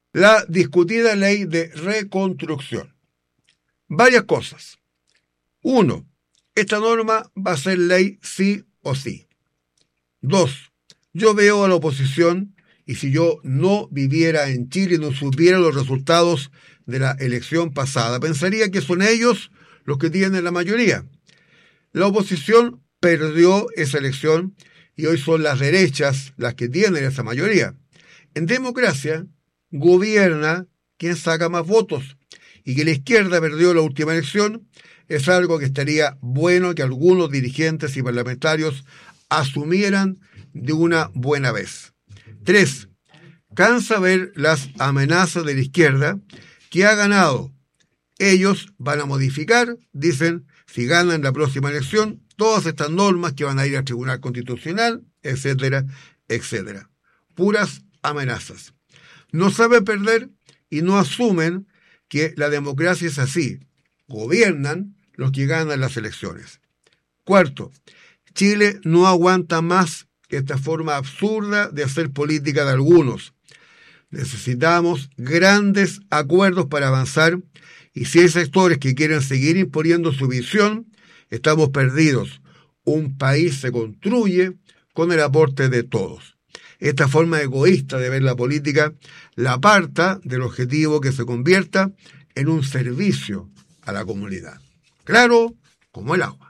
La discutida ley de reconstrucción. Varias cosas. Uno, esta norma va a ser ley sí o sí. Dos, yo veo a la oposición y si yo no viviera en Chile y no supiera los resultados de la elección pasada, pensaría que son ellos los que tienen la mayoría. La oposición perdió esa elección y hoy son las derechas las que tienen esa mayoría. En democracia gobierna quien saca más votos y que la izquierda perdió la última elección es algo que estaría bueno que algunos dirigentes y parlamentarios asumieran de una buena vez. 3. Cansa ver las amenazas de la izquierda que ha ganado. Ellos van a modificar, dicen, si ganan la próxima elección, todas estas normas que van a ir al Tribunal Constitucional, etcétera, etcétera. Puras amenazas. No saben perder y no asumen que la democracia es así. Gobiernan los que ganan las elecciones. Cuarto, Chile no aguanta más esta forma absurda de hacer política de algunos. Necesitamos grandes acuerdos para avanzar y si hay sectores que quieren seguir imponiendo su visión, estamos perdidos. Un país se construye con el aporte de todos. Esta forma egoísta de ver la política la aparta del objetivo que se convierta en un servicio a la comunidad. Claro como el agua.